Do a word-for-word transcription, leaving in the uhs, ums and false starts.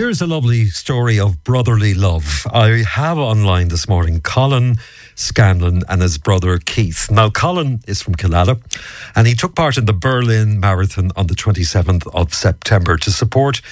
here's a lovely story of brotherly love. I have online this morning Colin Scanlon and his brother Keith. Now, Colin is from Killala and he took part in the Berlin Marathon on the twenty-seventh of September to support